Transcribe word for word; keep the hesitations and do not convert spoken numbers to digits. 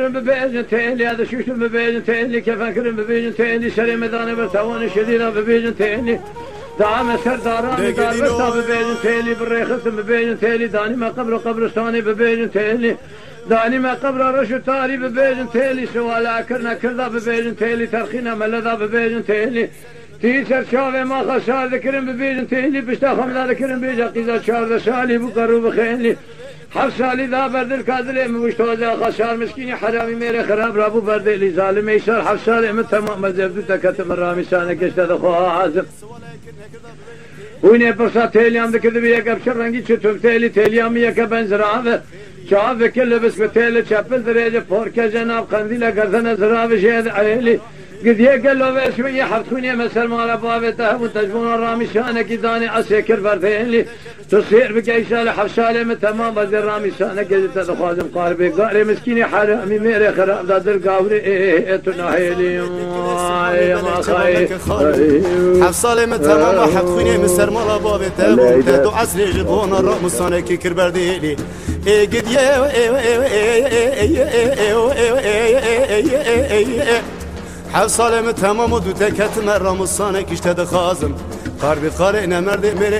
ببيجن تيلي هذا شوش ببيجن تيلي كيف أكرم ببيجن تيلي شري مداني برتواني شديدة ببيجن تيلي دعم سرداراني دار برتا ببيجن تيلي بالريخص ببيجن تيلي داني ما قبر قبرستاني ببيجن تيلي داني ما قبر رشو تاري ببيجن تيلي سوالا كرنا كردا ببيجن تيلي ترخينا ملدا ببيجن تيلي تيسر شاوه ما خسار ذكرن ببيجن تيلي بشتا خمدا ذكرن بيجا قيزا شارد سالي بقرو بخيلي حف سالی دا بردل کادله موشتوزا خسار مسکینی حرامی میره خراب رابو بردلی ظالم ایشار حف سالی من تمام مزبدو تکتم رامی سانه کشته دخواه حازم وینه پرسا تیلیام دکرده بی یک ابشر رنگی چطور تیلی تیلیامی یک بنزراوه چاو وکل بس به تیل چپل دریجه پورکه جناب قندیل گردن زراوه شهد عیلی قد يقلوا بشوية حفتوني مثل ما ربابته وتجبون الرامي شانك داني عسيكر بردين لي تصير بقى شالة حفشالة من تمام بدي الرامي شانك قد تدخوازم قاربي قاري مسكيني حرامي ميري خراب داد القاوري ايه تناهيلي يا ما خاي حفصالة من تمام حفتوني مثل ما ربابته وتدو عسري جبون الرامي شانك كر بردين لي ايه قد يه حفصالة من تمام ودو تكت مرة مصانك اشتد خازم قاربي قارئنا مرد مري